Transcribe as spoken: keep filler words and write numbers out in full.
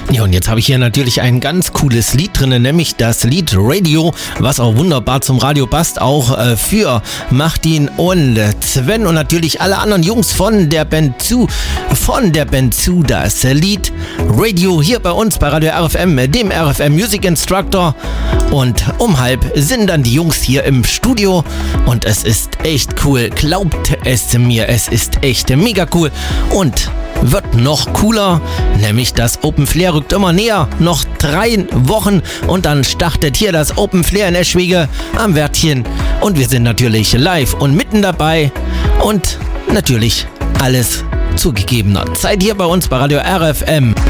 Ja, und jetzt habe ich hier natürlich ein ganz cooles Lied drin, nämlich das Lied Radio, was auch wunderbar zum Radio passt, auch äh, für Martin und Sven und natürlich alle anderen Jungs von der Band Zoo, von der Band Zoo, das Lied Radio hier bei uns bei Radio R F M, dem R F M Music Instructor, und um halb sind dann die Jungs hier im Studio und es ist echt cool, glaubt es mir, es ist echt mega cool und wird noch cooler, nämlich das Open Flair rückt immer näher, noch drei Wochen und dann startet hier das Open Flair in Eschwege am Wörthchen und wir sind natürlich live und mitten dabei und natürlich alles zu gegebener Zeit hier bei uns bei Radio R F M.